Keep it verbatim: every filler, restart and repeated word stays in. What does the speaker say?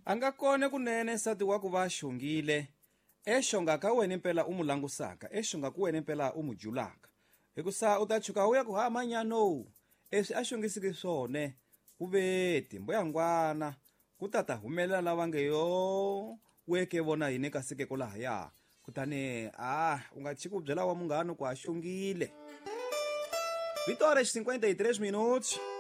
anga kone kunene nsati wa ku va xongile exonga ka wena impela u mu langusaka exonga ku wena impela u mu julaka hikusa u ta chuka u ya ku ha manyano eswi a xongisiki swone ku veti mboyangwana ku tata humelela lava nge yo weke vona yini ka sike ko lahaya kutani ah u nga chiki u byela wa munghano ku ha xongile Vitória, cinquenta e três minutos.